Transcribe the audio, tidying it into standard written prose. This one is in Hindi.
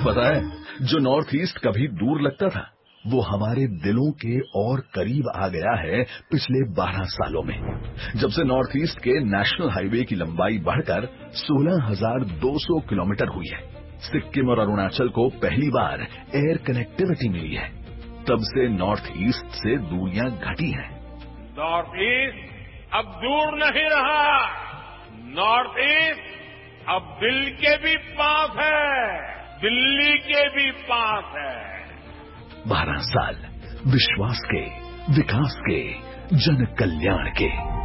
पता है, जो नॉर्थ ईस्ट कभी दूर लगता था, वो हमारे दिलों के और करीब आ गया है पिछले 12 सालों में। जब से नॉर्थ ईस्ट के नेशनल हाईवे की लंबाई बढ़कर 16,200 किलोमीटर हुई है, सिक्किम और अरुणाचल को पहली बार एयर कनेक्टिविटी मिली है, तब से नॉर्थ ईस्ट से दूरियां घटी हैं। नॉर्थ ईस्ट अब दूर नहीं रहा। नॉर्थ ईस्ट अब दिल के भी पास है, दिल्ली के भी पास है। 12 साल विश्वास के, विकास के, जन कल्याण के।